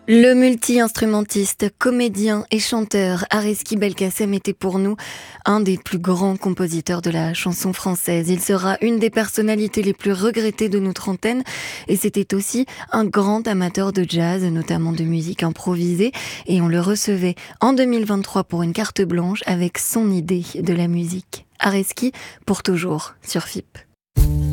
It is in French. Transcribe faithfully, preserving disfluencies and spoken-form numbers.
Le multi-instrumentiste, comédien et chanteur Areski Belkacem était pour nous un des plus grands compositeurs de la chanson française. Il sera une des personnalités les plus regrettées de notre antenne et c'était aussi un grand amateur de jazz, notamment de musique improvisée, et on le recevait en deux mille vingt-trois pour une carte blanche avec son idée de la musique. Areski pour toujours sur F I P.